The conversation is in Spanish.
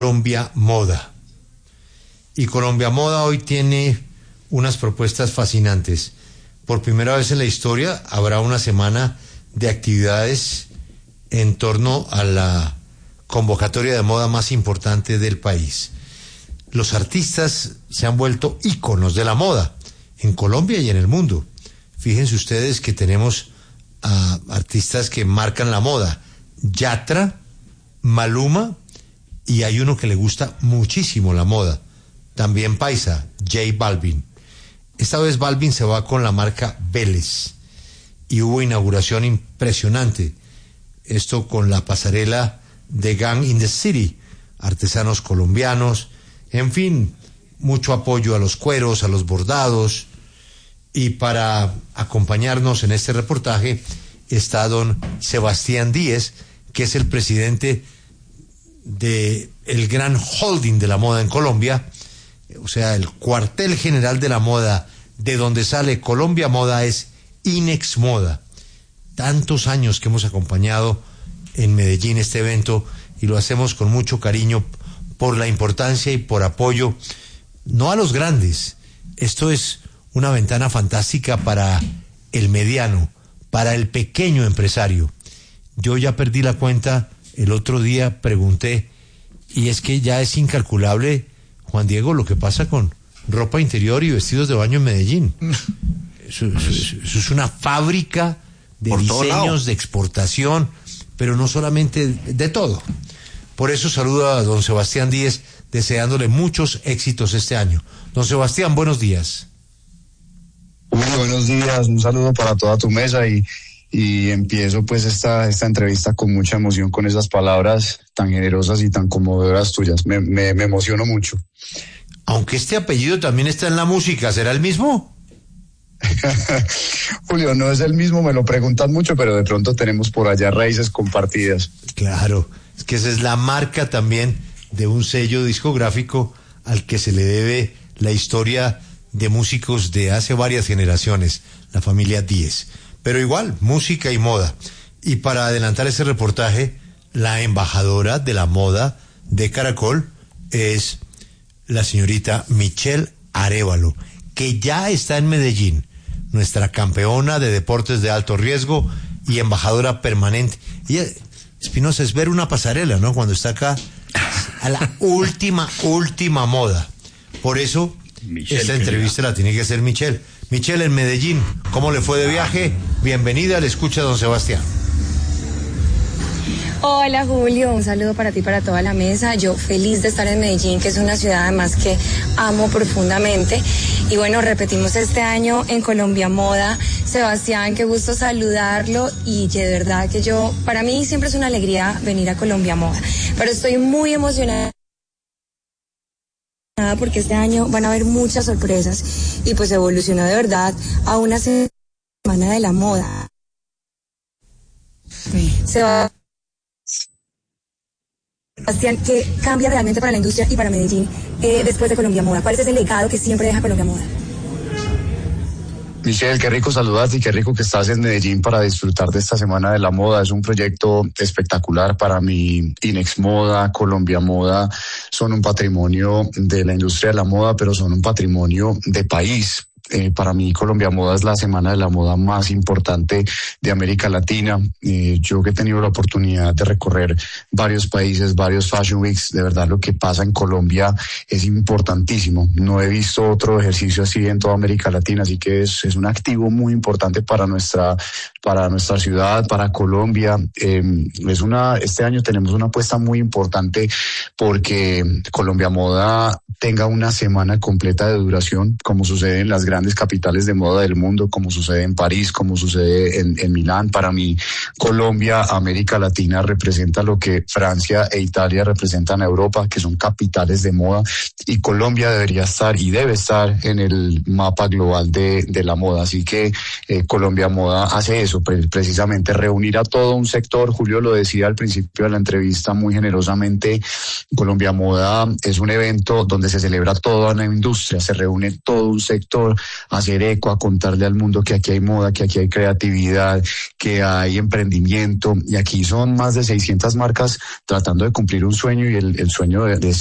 Colombia Moda. Y Colombia Moda hoy tiene unas propuestas fascinantes. Por primera vez en la historia habrá una semana de actividades en torno a la convocatoria de moda más importante del país. Los artistas se han vuelto íconos de la moda en Colombia y en el mundo. Fíjense ustedes que tenemos a artistas que marcan la moda. Yatra, Maluma, y hay uno que le gusta muchísimo la moda, también paisa, J Balvin. Esta vez Balvin se va con la marca Vélez y hubo inauguración impresionante. Esto con la pasarela de Gang in the City, artesanos colombianos, en fin, mucho apoyo a los cueros, a los bordados. Y para acompañarnos en este reportaje está don Sebastián Díez, que es el presidente de el gran holding de la moda en Colombia, o sea, el cuartel general de la moda, de donde sale Colombia Moda, es Inex Moda. Tantos años que hemos acompañado en Medellín este evento y lo hacemos con mucho cariño por la importancia y por apoyo, no a los grandes. Esto es una ventana fantástica para el mediano, para el pequeño empresario. Yo ya perdí la cuenta, el otro día pregunté, y es que ya es incalculable, Juan Diego, lo que pasa con ropa interior y vestidos de baño en Medellín. Eso es una fábrica de diseños, de exportación, pero no solamente de todo. Por eso saludo a don Sebastián Díez, deseándole muchos éxitos este año. Don Sebastián, buenos días. Muy buenos días, un saludo para toda tu mesa y empiezo pues esta entrevista con mucha emoción con esas palabras tan generosas y tan conmovedoras tuyas. Me emociono mucho. Aunque este apellido también está en la música, ¿será el mismo? Julio, no es el mismo, me lo preguntan mucho, pero de pronto tenemos por allá raíces compartidas. Claro, es que esa es la marca también de un sello discográfico al que se le debe la historia de músicos de hace varias generaciones, la familia Díez. Pero igual, música y moda. Y para adelantar ese reportaje, la embajadora de la moda de Caracol es la señorita Michelle Arévalo, que ya está en Medellín, nuestra campeona de deportes de alto riesgo y embajadora permanente. Y Espinosa, es ver una pasarela, ¿no? Cuando está acá, a la última moda. Por eso, Michelle, esta entrevista la tiene que hacer Michelle. Michelle, en Medellín, ¿cómo le fue de viaje? Bienvenida, le escucha don Sebastián. Hola Julio, un saludo para ti y para toda la mesa. Yo feliz de estar en Medellín, que es una ciudad además que amo profundamente. Y bueno, repetimos este año en Colombia Moda. Sebastián, qué gusto saludarlo y de verdad que para mí siempre es una alegría venir a Colombia Moda. Pero estoy muy emocionada porque este año van a haber muchas sorpresas y pues evolucionó de verdad a una semana de la moda. Sebastián, ¿qué cambia realmente para la industria y para Medellín después de Colombia Moda? ¿Cuál es ese legado que siempre deja Colombia Moda? Michelle, qué rico saludarte y qué rico que estás en Medellín para disfrutar de esta Semana de la Moda. Es un proyecto espectacular para mí. Inex Moda, Colombia Moda son un patrimonio de la industria de la moda, pero son un patrimonio de país. Para mí Colombia Moda es la semana de la moda más importante de América Latina. Yo que he tenido la oportunidad de recorrer varios países, varios Fashion Weeks, de verdad lo que pasa en Colombia es importantísimo. No he visto otro ejercicio así en toda América Latina, así que es un activo muy importante para nuestra ciudad, para Colombia. Este año tenemos una apuesta muy importante porque Colombia Moda tenga una semana completa de duración, como sucede en las grandes capitales de moda del mundo, como sucede en París, como sucede en Milán. Para mí, Colombia, América Latina, representa lo que Francia e Italia representan a Europa, que son capitales de moda, y Colombia debería estar y debe estar en el mapa global de la moda. Así que Colombia Moda hace eso, precisamente reunir a todo un sector. Julio lo decía al principio de la entrevista muy generosamente, Colombia Moda es un evento donde se celebra toda una industria, se reúne todo un sector a hacer eco, a contarle al mundo que aquí hay moda, que aquí hay creatividad, que hay emprendimiento, y aquí son más de 600 marcas tratando de cumplir un sueño, y el sueño de